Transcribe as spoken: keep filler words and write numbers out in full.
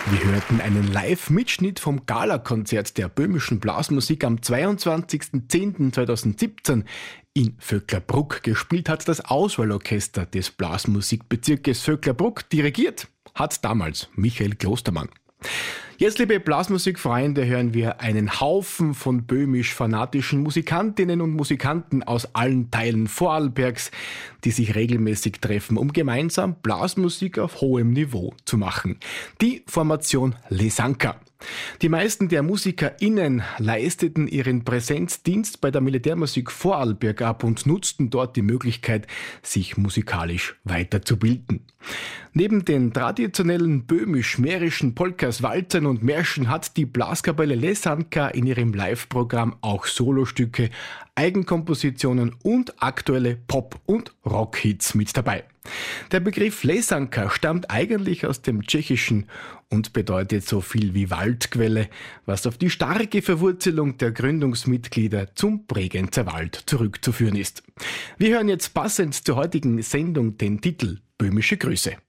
Wir hörten einen Live-Mitschnitt vom Gala-Konzert der böhmischen Blasmusik am zweiundzwanzigsten zehnten zweitausendsiebzehn in Vöcklerbruck. Gespielt hat das Auswahlorchester des Blasmusikbezirkes Vöcklerbruck. Dirigiert hat damals Michael Klostermann. Jetzt, liebe Blasmusikfreunde, hören wir einen Haufen von böhmisch-fanatischen Musikantinnen und Musikanten aus allen Teilen Vorarlbergs, die sich regelmäßig treffen, um gemeinsam Blasmusik auf hohem Niveau zu machen. Die Formation Lesanka. Die meisten der MusikerInnen leisteten ihren Präsenzdienst bei der Militärmusik Vorarlberg ab und nutzten dort die Möglichkeit, sich musikalisch weiterzubilden. Neben den traditionellen böhmisch-mährischen Polkas, Walzern und Märschen hat die Blaskapelle Lesanka in ihrem Live-Programm auch Solostücke, Eigenkompositionen und aktuelle Pop- und Rockhits mit dabei. Der Begriff Lesanka stammt eigentlich aus dem Tschechischen und bedeutet so viel wie Waldquelle, was auf die starke Verwurzelung der Gründungsmitglieder zum Bregenzer Wald zurückzuführen ist. Wir hören jetzt passend zur heutigen Sendung den Titel Böhmische Grüße.